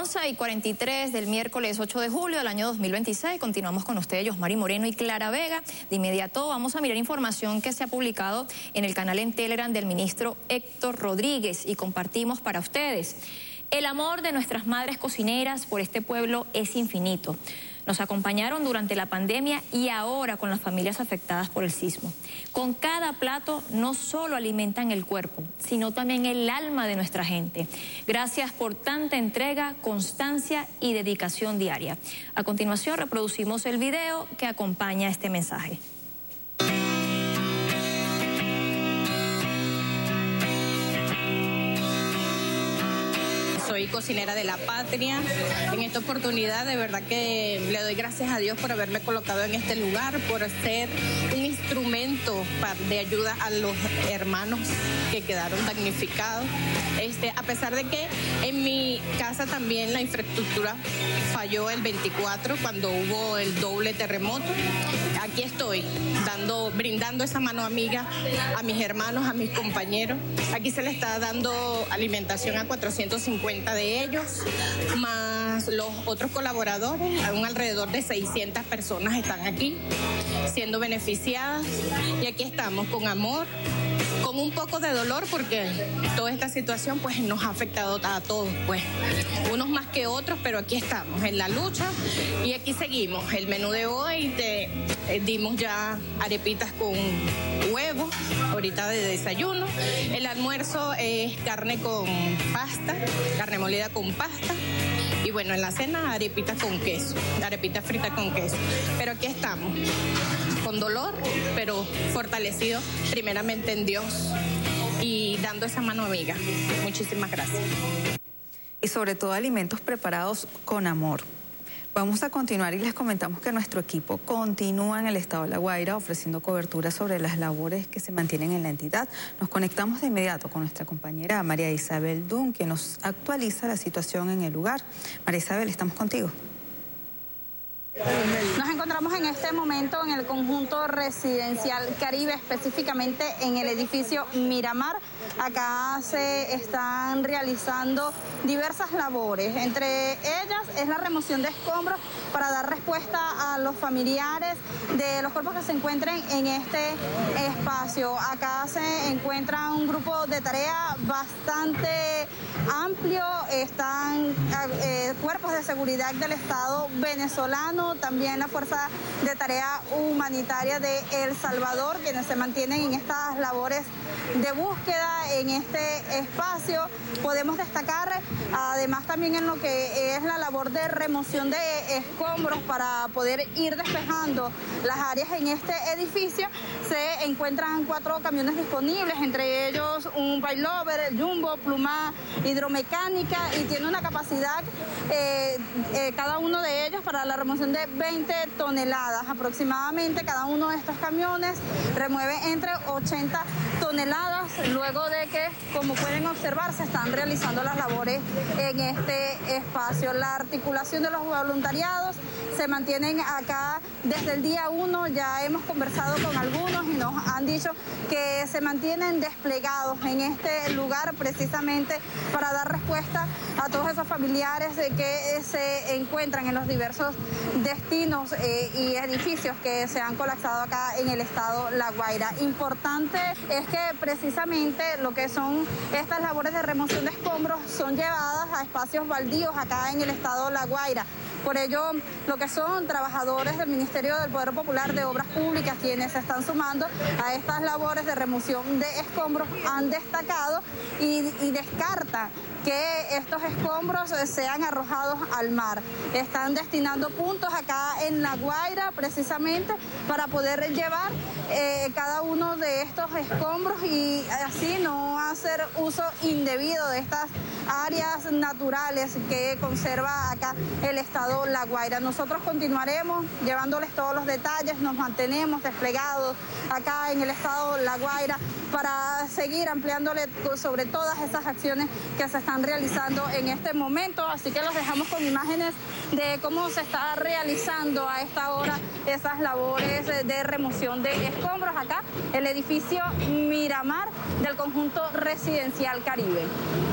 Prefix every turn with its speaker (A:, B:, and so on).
A: 11:43 del miércoles 8 de julio del año 2026. Continuamos con ustedes, Yosmari Moreno y Clara Vega. De inmediato vamos a mirar información que se ha publicado en el canal en Telegram del ministro Héctor Rodríguez y compartimos para ustedes. El amor de nuestras madres cocineras por este pueblo es infinito. Nos acompañaron durante la pandemia y ahora con las familias afectadas por el sismo. Con cada plato no solo alimentan el cuerpo, sino también el alma de nuestra gente. Gracias por tanta entrega, constancia y dedicación diaria. A continuación reproducimos el video que acompaña este mensaje.
B: Soy cocinera de la patria. En esta oportunidad de verdad que le doy gracias a Dios por haberme colocado en este lugar, por ser un instrumento de ayuda a los hermanos que quedaron damnificados. A pesar de que en mi casa también la infraestructura falló el 24 cuando hubo el doble terremoto. Aquí estoy brindando esa mano amiga a mis hermanos, a mis compañeros. Aquí se le está dando alimentación a 450 de ellos, más los otros colaboradores. Aún alrededor de 600 personas están aquí siendo beneficiadas y aquí estamos con amor, con un poco de dolor porque toda esta situación pues nos ha afectado a todos, pues unos más que otros, pero aquí estamos en la lucha y aquí seguimos. El menú de hoy dimos ya arepitas con huevo, ahorita de desayuno. El almuerzo es carne con pasta, carne molida con pasta. Y bueno, en la cena arepita con queso, arepita frita con queso. Pero aquí estamos, con dolor, pero fortalecido primeramente en Dios y dando esa mano amiga. Muchísimas gracias.
C: Y sobre todo alimentos preparados con amor. Vamos a continuar y les comentamos que nuestro equipo continúa en el estado de La Guaira ofreciendo cobertura sobre las labores que se mantienen en la entidad. Nos conectamos de inmediato con nuestra compañera María Isabel Dunn, que nos actualiza la situación en el lugar. María Isabel, estamos contigo.
D: Nos encontramos en este momento en el conjunto residencial Caribe, específicamente en el edificio Miramar. Acá se están realizando diversas labores, entre ellas es la remoción de escombros para dar respuesta a los familiares de los cuerpos que se encuentren en este espacio. Acá se encuentra un grupo de tarea bastante amplio, están cuerpos de seguridad del Estado venezolano, también la Fuerza de Tarea Humanitaria de El Salvador, quienes se mantienen en estas labores de búsqueda en este espacio. Podemos destacar además también en lo que es la labor de remoción de escombros para poder ir despejando las áreas en este edificio. Se encuentran 4 camiones disponibles, entre ellos un bailover, el Jumbo, pluma hidromecánica, y tiene una capacidad cada uno de ellos para la remoción de 20 toneladas aproximadamente. Cada uno de estos camiones remueve entre 80 toneladas, luego de que, como pueden observar, se están realizando las labores en este espacio. La articulación de los voluntariados se mantienen acá desde el día 1, ya hemos conversado con algunos y nos han dicho que se mantienen desplegados en este lugar precisamente para dar respuesta a todos esos familiares que se encuentran en los diversos destinos y edificios que se han colapsado acá en el estado La Guaira. Importante es que precisamente lo que son estas labores de remoción de escombros son llevadas a espacios baldíos acá en el estado La Guaira. Por ello, lo que son trabajadores del Ministerio del Poder Popular de Obras Públicas, quienes se están sumando a estas labores de remoción de escombros, han destacado y descartan que estos escombros sean arrojados al mar. Están destinando puntos acá en La Guaira precisamente para poder llevar cada uno de estos escombros y así no hacer uso indebido de estas áreas naturales que conserva acá el estado La Guaira. Nosotros continuaremos llevándoles todos los detalles, nos mantenemos desplegados acá en el estado La Guaira para seguir ampliándole sobre todas esas acciones que se están realizando en este momento. Así que los dejamos con imágenes de cómo se está realizando a esta hora esas labores de remoción de escombros acá, el edificio Miramar del conjunto residencial Caribe.